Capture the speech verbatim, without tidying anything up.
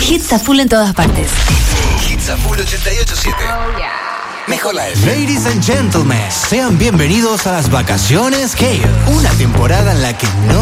Hits a full en todas partes. Hits a full ochenta y ocho punto siete. Oh, yeah. Mejor la F. Ladies and gentlemen, sean bienvenidos a las vacaciones Gale. Una temporada en la que no